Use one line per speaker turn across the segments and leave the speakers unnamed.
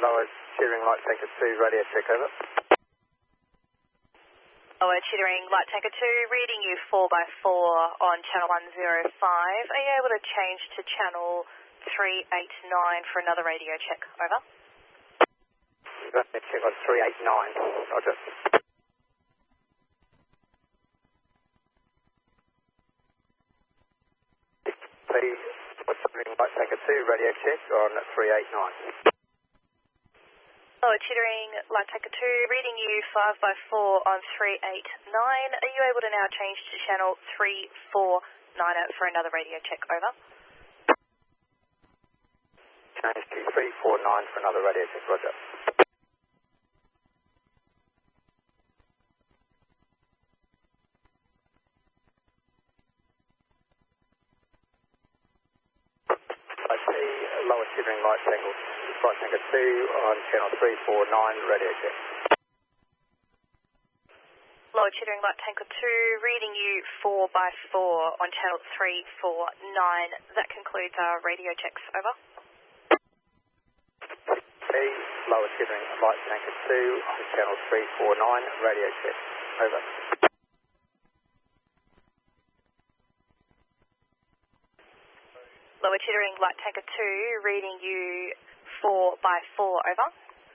lower Chittering Light Tanker 2, radio check, over.
Lower Chittering Light Tanker 2, reading you 4x4 on channel 105. Are you able to change to channel 389 for another radio check, over?
Radio check on 389, roger. Please, Chittering Light Tanker 2, radio check on 389.
Lower Chittering Light Tanker 2, reading you 5x4 on 389. Are you able to now change to channel 349 for another radio check, over?
Change to 349 for another radio check, roger. I see lower Chittering Light Tanker 2 on channel 349, radio check.
Lower Chittering Light Tanker 2, reading you 4x4 on channel 349. That concludes our radio checks, over.
See, lower Chittering Light Tanker 2 on channel 349, radio check, over.
Lower Chittering Light Tanker 2, reading you 4x4, over.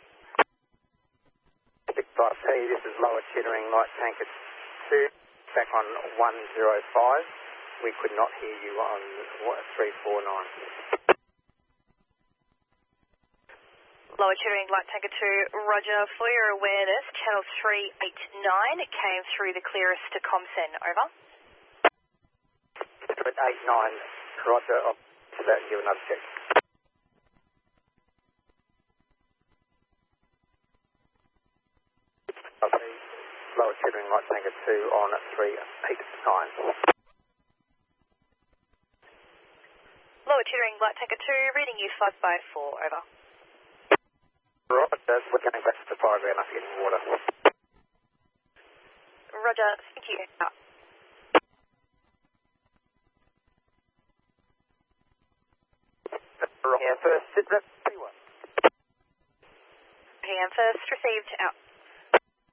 This is lower Chittering Light Tanker 2, back on 105. We could not hear you on 349.
Lower Chittering Light Tanker 2, roger. For your awareness, channel 389 came through the clearest to ComSend, over.
389, roger. I'll give another check. Lower Chittering Light Tanker 2 on 389.
Lower Chittering Light Tanker 2, reading you 5x4, over.
Right, we're going back to the program up in water.
Roger, thank you.
PM first, sit that, P1.
PM first, received, out.